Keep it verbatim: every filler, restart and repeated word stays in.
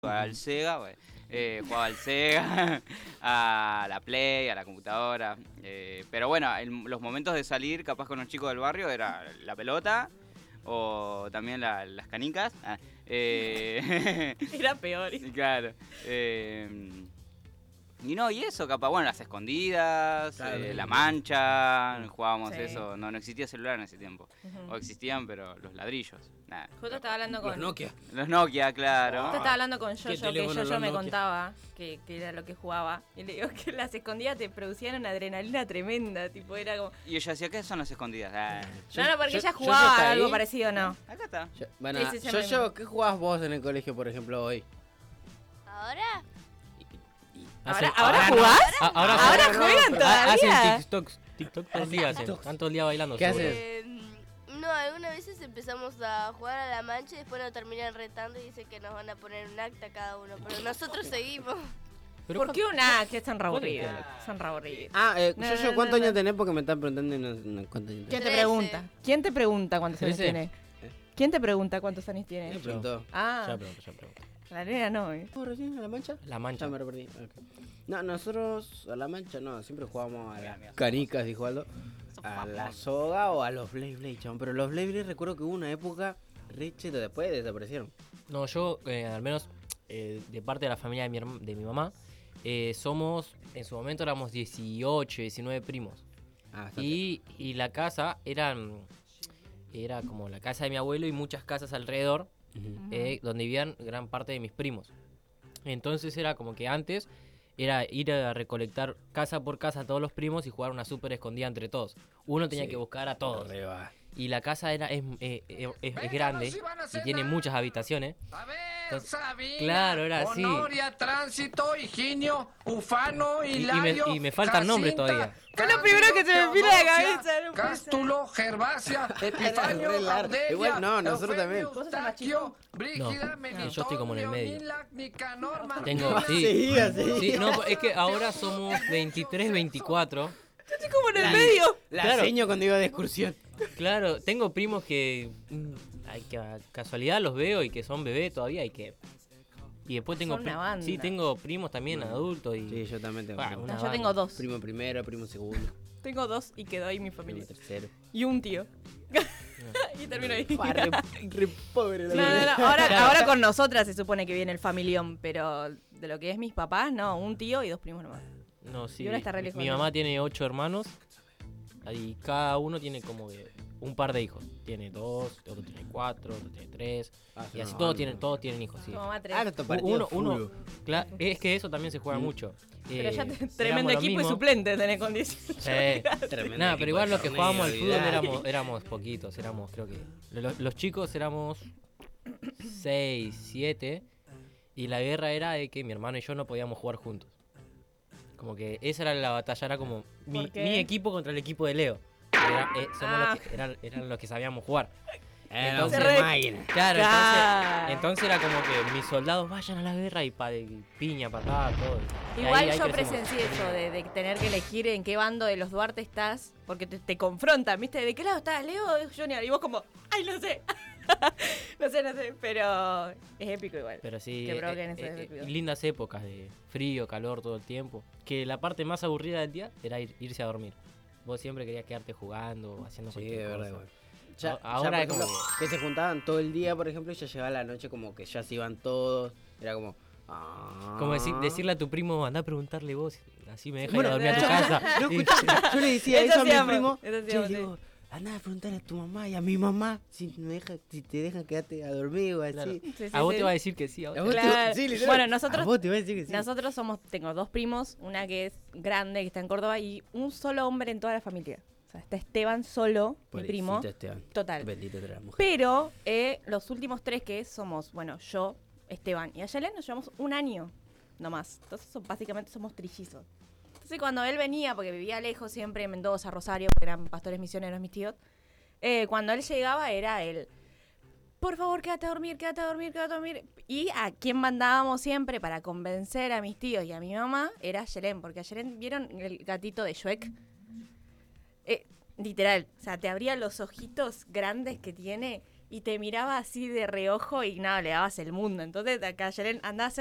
al Sega, bueno, eh, jugaba al Sega, a la Play, a la computadora. Eh, pero bueno, en los momentos de salir, capaz con los chicos del barrio, era la pelota o también la, las canicas. Ah, eh, Era peor. claro. Eh, y no, y eso, capaz, bueno, las escondidas, Claro, eh, sí. la mancha, jugábamos Sí. eso. No, no existía celular en ese tiempo. Ujú. O existían, pero los ladrillos. Nada. Justo estaba hablando Los con... Nokia. Los Nokia, claro. Justo estaba hablando con ¿Qué Yoyo, que teléfono Yoyo los me Nokia? contaba que, que era lo que jugaba. Y le digo que las escondidas te producían una adrenalina tremenda, tipo, era como... Y ella decía, ¿qué son las escondidas? Ah, No, no, porque Yo- ella yo- jugaba yo está algo ahí. parecido, ¿no? acá está. Yo- bueno, Sí, sí, sí, yo, me- yo, ¿qué jugabas vos en el colegio, por ejemplo, hoy? ¿Ahora? ¿Ahora, Hacen- ¿ahora ahora no. jugás? Ah, ahora ¿Ahora no, juegan pero- todavía? Hacen TikToks, TikTok todo el día, hacen. Están todo el día bailando. ¿Qué seguro. haces? Eh, no, algunas veces empezamos a jugar a la mancha y después nos terminan retando y dicen que nos van a poner un acta cada uno, pero nosotros seguimos. Pero ¿Por ¿cuánto- qué una? Que son ¿Cuál es reaburridos. el- Son reaburridos. Ah, eh, No, yo, no, yo, no, ¿cuántos no. años tenés? Porque me están preguntando y no, no cuántos años tenés. ¿Quién te Trece. pregunta? ¿Quién te pregunta cuántos años Trece. tiene? ¿Quién te pregunta cuántos años tiene? Me preguntó. Ah, Ya pregunto, ya pregunto. la nena no, ¿eh? ¿Vos recién a la mancha? La mancha. Ya me perdí. Ok. No, nosotros a la mancha no, siempre jugábamos a las canicas, dijo Aldo. A la soga o a los Blade Blade, chabón. Pero los Blade Blade recuerdo que hubo una época re cheta, después desaparecieron. No, yo, eh, al menos eh, de parte de la familia de mi, herma- de mi mamá, eh, somos, en su momento éramos dieciocho, diecinueve primos. Ah, bastante. Y, y la casa eran, era como la casa de mi abuelo y muchas casas alrededor, Ujú. eh, donde vivían gran parte de mis primos. Entonces era como que antes era ir a recolectar casa por casa a todos los primos y jugar una súper escondida entre todos. Uno tenía Sí. que buscar a todos. Re va. Y la casa era es, eh, eh, es- es grande y tiene muchas habitaciones. A ver, Entonces, Sabina, claro, era así. Honoria, Tránsito, Higinio, Ufano, y me- Hilario, y me faltan nombres Jacinta, todavía. Fue lo primero que se me vino a la Teodosia, cabeza, no puede ser. Cástulo, Gervasia, Epifanio, re largo. Audelia, Igual, no, nosotros Eufemio, también. ¿Vos sos el más Eustaquio, Brígida, No, Melitón, yo estoy como en el medio. Leonila, Nicanor, Tengo, Martina, sí. Seguía, seguía. Sí, no, es que ahora somos veintitrés, veinticuatro. Yo estoy como en el medio. La Claro. seño cuando iba de excursión. Claro, tengo primos que, mm, ay, que a casualidad los veo y que son bebés todavía y que... Y después tengo... Son una pri- banda. Sí, tengo primos también adultos y... Sí, yo también tengo. Ah, primo. una No, yo banda. tengo dos. Primo primero, primo segundo, Tengo dos y quedó ahí mi familia. primo tercero. Y un tío. Y termino ahí. Pa, re, re pobre la No, no, vida. no. Ahora, ahora con nosotras se supone que viene el familión, pero de lo que es mis papás, no, un tío y dos primos nomás. No, sí. Y uno está re mi- lejos Mi de mamá eso. tiene ocho hermanos y cada uno tiene como que un par de hijos. Tiene dos, otro tiene cuatro, otro tiene tres. Ah, Y así no, todos no. tienen, todos tienen hijos, sí. Tu mamá tres. Ah, esto U- partido Uno, uno, full. cla- es que eso también se juega mucho. Pero Eh, ya te- éramos tremendo lo equipo y mismo. suplente tenés con dieciocho. Eh, Tremendo Nada, equipo pero igual de los que torneo, jugábamos al fútbol olvidá. éramos, éramos poquitos, éramos creo que... Los, los chicos éramos seis, siete y la guerra era de que mi hermano y yo no podíamos jugar juntos. Como que esa era la batalla, era como mi, ¿Por qué? mi equipo contra el equipo de Leo. Era- eh, somos Ah. los que, eran, eran los que sabíamos jugar. Eh, Entonces- no se máquina. Claro, Claro. Entonces, entonces era como que mis soldados vayan a la guerra y pa, de piña, patada, todo. Y Igual ahí- ahí yo crecimos. presencié eso, de, de tener que elegir en qué bando de los Duarte estás, porque te, te confrontan, ¿viste? ¿De qué lado estás, Leo o Junior? Y vos como, ¡ay, no sé! no sé, no sé, pero es épico igual. Pero sí, Que eh, provoquen eh, ese eh, descuido. lindas épocas de frío, calor todo el tiempo. Que la parte más aburrida del día era ir- irse a dormir. Vos siempre querías quedarte jugando o haciendo Sí, cualquier de verdad, cosa. igual. Ya, A- ahora ya, es por como ejemplo, que se juntaban todo el día, por ejemplo, y ya llegaba la noche como que ya se iban todos. Era como. Ah. Como decir- decirle a tu primo, anda a preguntarle vos, así me deja Bueno, ir a dormir a tu no, casa. No, Y- escuchá, yo le decía Eso eso a mi hacíamos, primo. eso Yo hacíamos, le digo, anda a preguntarle a tu mamá y a mi mamá si, me deja, si te dejan quedarte a dormir o así. Claro. Sí, sí, a vos sí. te va a decir que sí. A vos A te- vos te- Claro. sí, literal. Bueno, nosotros- A vos te va a decir que sí. Nosotros somos, tengo dos primos, una que es grande, que está en Córdoba, y un solo hombre en toda la familia. O sea, está Esteban solo, mi Pobrecito primo. Esteban. Total. Bendito de la mujer. Pero eh, los últimos tres que somos, bueno, yo, Esteban y Ayelen, nos llevamos un año nomás. Entonces son- básicamente somos trillizos. Entonces cuando él venía, porque vivía lejos siempre en Mendoza, Rosario, porque eran pastores misioneros mis tíos, eh, cuando él llegaba era el, por favor, quédate a dormir, quédate a dormir, quédate a dormir. Y a quien mandábamos siempre para convencer a mis tíos y a mi mamá era Ayelen, porque Ayelen, ¿vieron el gatito de Shrek? Eh, literal, o sea, te abría los ojitos grandes que tiene y te miraba así de reojo y nada, le dabas el mundo. Entonces acá Yelen andaba a hacer